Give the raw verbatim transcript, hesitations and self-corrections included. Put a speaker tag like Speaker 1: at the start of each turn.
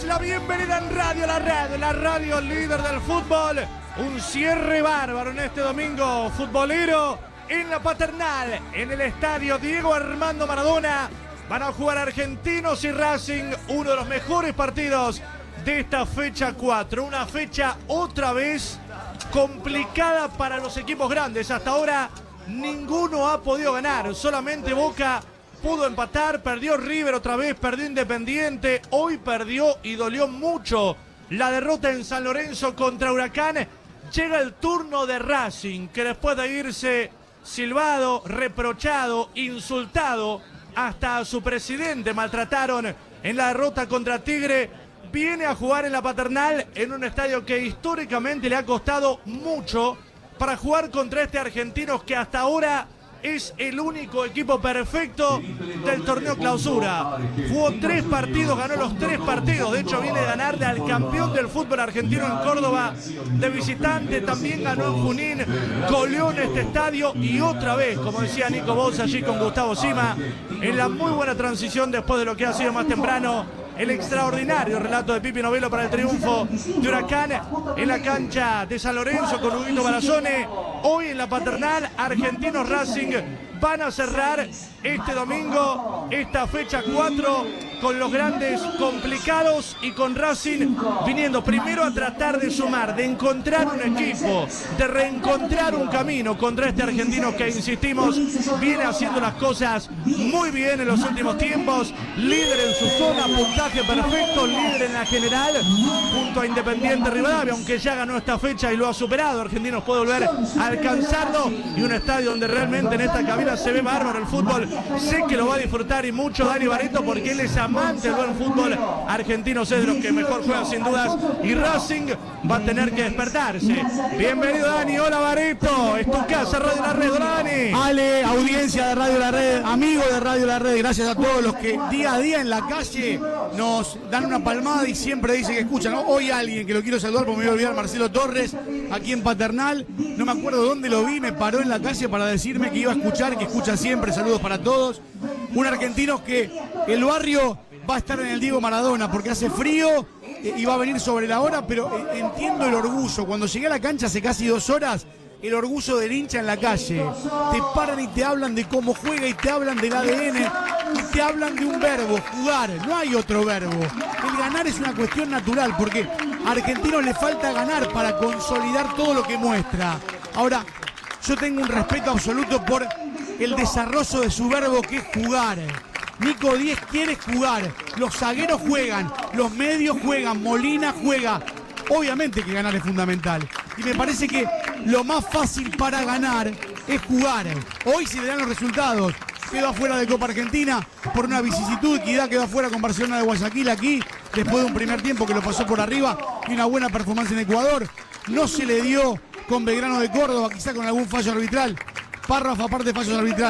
Speaker 1: la bienvenida en Radio La Red, la radio líder del fútbol. Un cierre bárbaro en este domingo futbolero en la Paternal, en el estadio Diego Armando Maradona. Van a jugar Argentinos y Racing, uno de los mejores partidos de esta fecha cuatro. Una fecha otra vez complicada para los equipos grandes. Hasta ahora ninguno ha podido ganar, solamente Boca pudo empatar, perdió River otra vez, perdió Independiente, hoy perdió y dolió mucho la derrota en San Lorenzo contra Huracán. Llega el turno de Racing, que después de irse silbado, reprochado, insultado, hasta a su presidente maltrataron en la derrota contra Tigre, viene a jugar en la Paternal en un estadio que históricamente le ha costado mucho para jugar contra este Argentinos que hasta ahora es el único equipo perfecto del torneo clausura. Jugó tres partidos, ganó los tres partidos. De hecho, viene a ganarle al campeón del fútbol argentino en Córdoba de visitante. También ganó en Junín, goleó en este estadio. Y otra vez, como decía Nico Bosa allí con Gustavo Sima, en la muy buena transición después de lo que ha sido más temprano el extraordinario relato de Pipi Novello para el triunfo de Huracán en la cancha de San Lorenzo con Huguito Barazone. Hoy en la Paternal, Argentinos Racing van a cerrar este domingo esta fecha cuatro con los grandes complicados y con Racing viniendo primero a tratar de sumar, de encontrar un equipo, de reencontrar un camino contra este Argentino que, insistimos, viene haciendo las cosas muy bien en los últimos tiempos, líder en su zona, puntaje perfecto, líder en la general, junto a Independiente Rivadavia, aunque ya ganó esta fecha y lo ha superado. Argentinos puede volver a alcanzarlo y un estadio donde realmente en esta cabina se ve bárbaro el fútbol. Sé que lo va a disfrutar y mucho Dani Barreto porque él es amante del buen fútbol. Argentinos es de los que mejor juegan sin dudas y Racing va a tener que despertarse. Bienvenido Dani, hola Barreto, es tu casa Radio La Red, hola Dani.
Speaker 2: Ale, audiencia de Radio La Red, amigos de Radio La Red, gracias a todos los que día a día en la calle nos dan una palmada y siempre dicen que escuchan, ¿no? Hoy alguien que lo quiero saludar porque me voy a olvidar, Marcelo Torres, aquí en Paternal, no me acuerdo dónde lo vi, me paró en la calle para decirme que iba a escuchar, que escucha siempre, saludos para todos. Un argentino que el barrio va a estar en el Diego Maradona porque hace frío y va a venir sobre la hora, pero entiendo el orgullo. Cuando llegué a la cancha hace casi dos horas, el orgullo del hincha en la calle. Te paran y te hablan de cómo juega y te hablan del A D N y te hablan de un verbo, jugar. No hay otro verbo. El ganar es una cuestión natural porque a Argentinos le falta ganar para consolidar todo lo que muestra. Ahora, yo tengo un respeto absoluto por el desarrollo de su verbo que es jugar. Nico Díez quiere jugar, los zagueros juegan, los medios juegan, Molina juega. Obviamente que ganar es fundamental. Y me parece que lo más fácil para ganar es jugar. Hoy se verán los resultados. Quedó afuera de Copa Argentina por una vicisitud. Equidad quedó afuera con Barcelona de Guayaquil aquí, después de un primer tiempo que lo pasó por arriba y una buena performance en Ecuador. No se le dio con Belgrano de Córdoba, quizá con algún fallo arbitral. Párrafo aparte de fallos arbitrales.